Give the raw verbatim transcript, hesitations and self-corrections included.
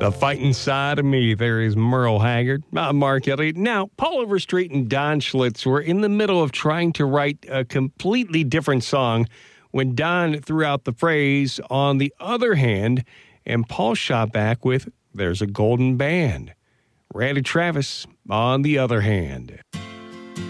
The fighting side of me. There is Merle Haggard. I'm Mark Elliott. Now, Paul Overstreet and Don Schlitz were in the middle of trying to write a completely different song when Don threw out the phrase, on the other hand, and Paul shot back with, there's a golden band. Randy Travis, on the other hand.